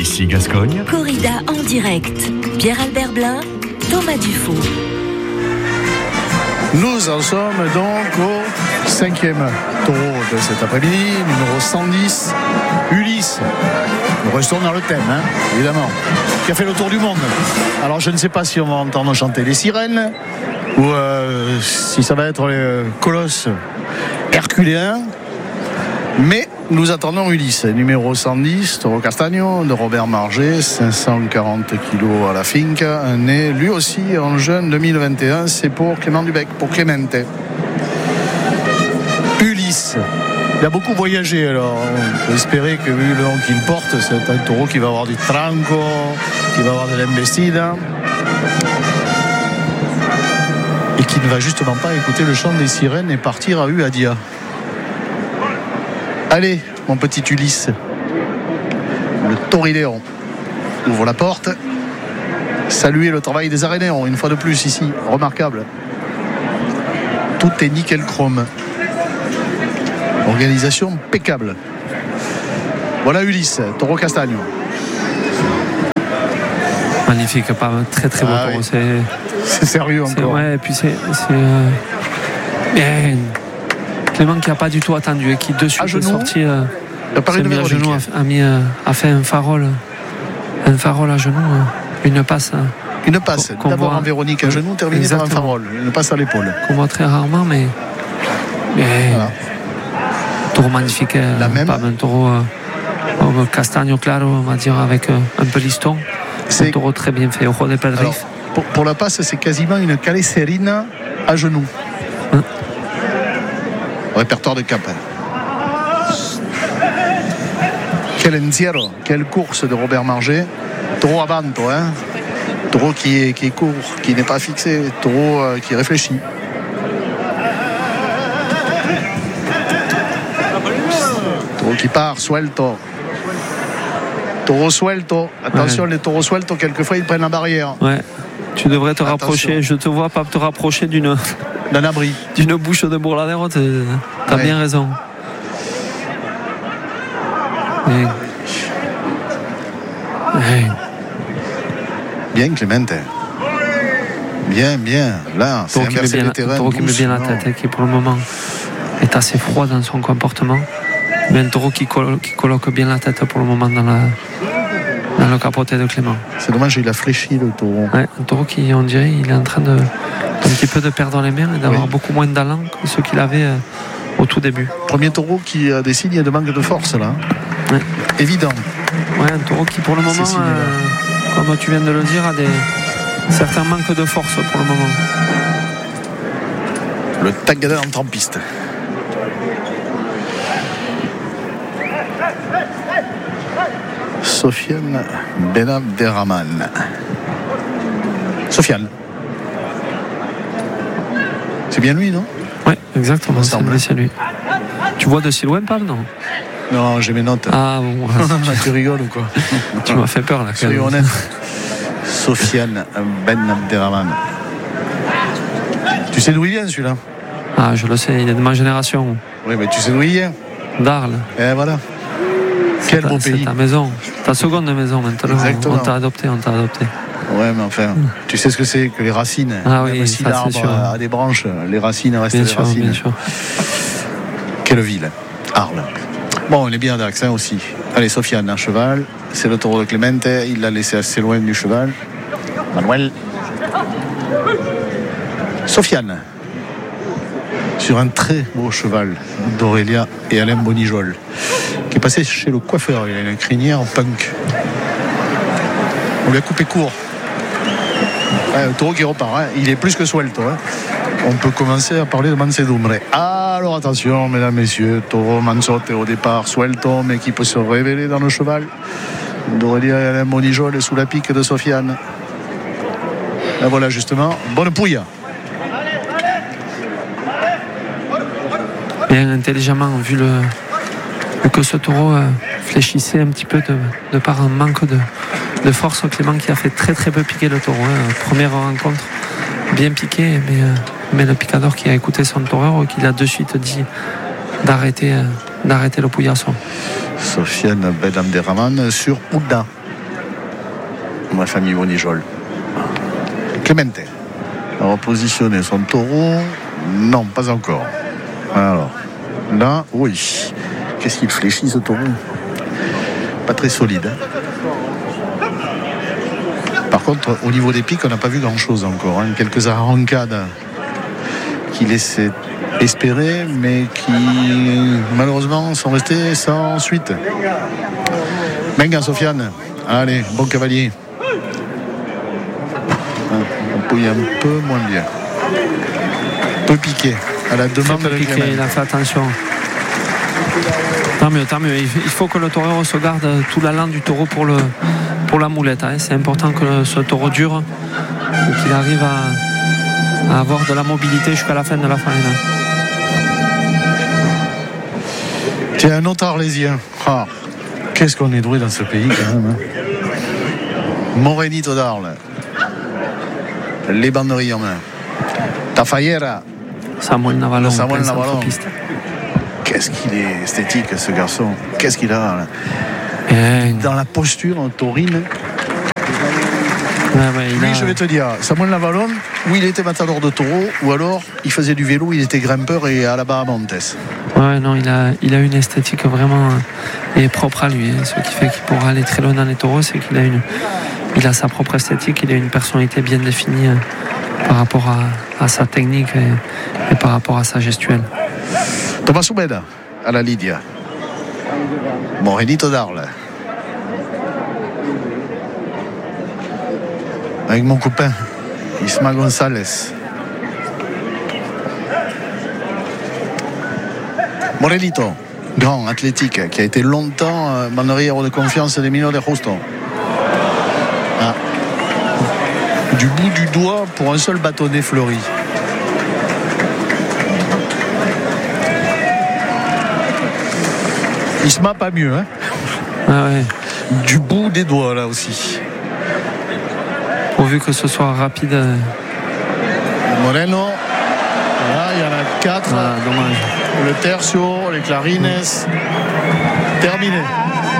RMC Gascogne. Corrida en direct. Pierre-Albert Blin, Thomas Dufault. Nous en sommes donc au 5e taureau de cet après-midi, numéro 110, Ulysse. Nous restons dans le thème, évidemment, qui a fait le tour du monde. Alors je ne sais pas si on va entendre chanter les sirènes ou si ça va être les colosses herculéens, mais nous attendons Ulysse, numéro 110, taureau Castagno de Robert Margé, 540 kilos à la finca, né lui aussi en juin 2021. C'est pour Clément Dubec, pour Clemente. Ulysse, il a beaucoup voyagé, alors on peut espérer que vu le nom qu'il porte, c'est un taureau qui va avoir du tranco, qui va avoir de l'embestida, et qui ne va justement pas écouter le chant des sirènes et partir à Uadia. Allez, mon petit Ulysse, le Toriléon ouvre la porte. Saluez le travail des arénéons, une fois de plus ici, remarquable. Tout est nickel chrome. Organisation impeccable. Voilà Ulysse, taureau Castagno. Magnifique, pas un très très beau taureau. Oui. C'est sérieux encore. Ouais, et puis c'est Clément qui n'a pas du tout attendu et qui de suite est sorti. S'est mis à genoux, a fait un farol à genoux, une passe. Une passe, d'abord en Véronique à genoux, terminée par un farol, une passe à l'épaule. Qu'on voit très rarement, mais voilà. Taureau magnifique, pas un taureau Castagno claro, on va dire, avec un peu liston. C'est un taureau très bien fait, au Roi des Pedrif. Pour la passe, c'est quasiment une calesserina à genoux. Répertoire de cap. Quel encierro, quelle course de Robert Margé. Taureau avanto, taureau qui est court, qui n'est pas fixé, taureau qui réfléchit. Taureau qui part, suelto. Taureau suelto. Attention, les taureaux suelto, quelquefois ils prennent la barrière. Ouais. Tu devrais te rapprocher, je te vois pas te rapprocher d'un abri, d'une bouche de bourladero. T'as bien raison. Bien Clemente. Bien. Là, c'est inversé le terrain. Un taureau qui met bien la tête, qui pour le moment est assez froid dans son comportement. Mais un taureau qui colloque bien la tête pour le moment dans le capoté de Clément. C'est dommage, il a fléchi le taureau. Ouais, un taureau qui, on dirait, il est en train un petit peu de perdre les mains et d'avoir beaucoup moins d'allant que ce qu'il avait au tout début. Premier taureau qui a des signes de manque de force là. Ouais. Évident. Ouais, un taureau qui pour le moment, comme tu viens de le dire, a certains manques de force pour le moment. Le Tagada entre en piste. Sofiane Benabderrahman. Sofiane. C'est bien lui, non? Oui, exactement, c'est lui. Tu vois de si loin, pas, non? Non, j'ai mes notes. Ah bon, tu rigoles ou quoi? Tu m'as fait peur là. Soyons honnête. Sofiane Benabderrahman. Tu sais d'où il vient celui-là? Ah, je le sais, il est de ma génération. Oui, mais tu sais d'où il vient? D'Arles. Et voilà. Quel beau pays. C'est ta maison, ta seconde maison maintenant. Exactement. On t'a adopté. Ouais, mais enfin, tu sais ce que c'est que les racines. Ah oui, même si l'arbre a des branches, les racines restent bien des racines. Bien sûr. Quelle ville, Arles. Bon, il est bien d'axe aussi. Allez, Sofiane, un cheval. C'est le taureau de Clemente. Il l'a laissé assez loin du cheval. Manuel. Sofiane. Sur un très beau cheval d'Aurélia et Alain Bonijol, qui est passé chez le coiffeur. Il a une crinière en punk. On lui a coupé court. Le taureau qui repart, il est plus que suelto. On peut commencer à parler de Mansedumbre. Alors attention, mesdames, messieurs, taureau Mansote au départ, suelto, mais qui peut se révéler dans le cheval d'Aurélia et Alain Bonijol et sous la pique de Sofiane. Et voilà justement, bonne pouille. Bien intelligemment, vu que ce taureau fléchissait un petit peu de par un manque de force, Clément qui a fait très très peu piquer le taureau. Première rencontre, bien piqué, mais le picador qui a écouté son taureau, qui l'a de suite dit d'arrêter le pouillasson. Sofiane Benabderrahman sur Ouda. la famille Bonijol. Clemente a repositionné son taureau. Non, pas encore. Alors, là, oui. Qu'est-ce qu'il fléchit, ce taureau? Pas très solide. Hein. Par contre, au niveau des pics, on n'a pas vu grand-chose encore. Hein. Quelques arrancades qui laissaient espérer, mais qui, malheureusement, sont restés sans suite. Venga, Sofiane. Allez, bon cavalier. On peut y un peu moins bien. Peu piqué. À la demande de piqué, il a fait attention. Tant mieux. Il faut que le taureau se garde tout l'allant du taureau pour la moulette. Hein. C'est important que ce taureau dure et qu'il arrive à avoir de la mobilité jusqu'à la fin de la faïne. Tiens, un autre Arlésien. Ah, qu'est-ce qu'on est doué dans ce pays quand même. Hein. Morenito d'Arles. Les banderilles en main. Tafayera. Samuel Navalon. Qu'est-ce qu'il est esthétique, ce garçon. Qu'est-ce qu'il a là. Dans la posture taurine. Lui, je vais te dire, Samuel Navalon, où il était matador de taureau, ou alors il faisait du vélo, il était grimpeur et à la Bahamontes. Ouais, non, il a une esthétique vraiment propre à lui. Hein. Ce qui fait qu'il pourra aller très loin dans les taureaux, c'est qu'il a sa propre esthétique, il a une personnalité bien définie par rapport à sa technique et par rapport à sa gestuelle. Thomas Soubeda à la Lydia. Morenito d'Arles. Avec mon copain Isma González. Morenito, grand, athlétique, qui a été longtemps banderillero de confiance des Minos de Justo. Ah. Du bout du doigt pour un seul bâtonnet fleuri. Isma pas mieux, hein. Ah ouais. Du bout des doigts là aussi. Pourvu que ce soit rapide. Moreno. Là, il y en a 4. Ah, dommage. Le tercio, les clarines. Terminé.